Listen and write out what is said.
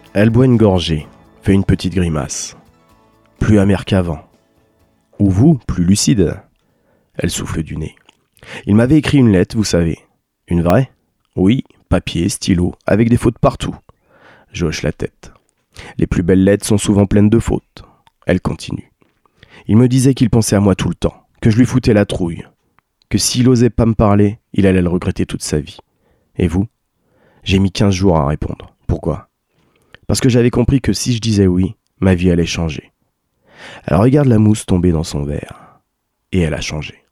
Elle boit une gorgée, fait une petite grimace. Plus amère qu'avant. Ou vous, plus lucide. Elle souffle du nez. Il m'avait écrit une lettre, vous savez. Une vraie ? Oui, papier, stylo, avec des fautes partout. Je hoche la tête. Les plus belles lettres sont souvent pleines de fautes. Elle continue. Il me disait qu'il pensait à moi tout le temps, que je lui foutais la trouille, que s'il osait pas me parler, il allait le regretter toute sa vie. Et vous ? J'ai mis 15 jours à répondre. Pourquoi ? Parce que j'avais compris que si je disais oui, ma vie allait changer. Elle regarde la mousse tomber dans son verre. Et elle a changé.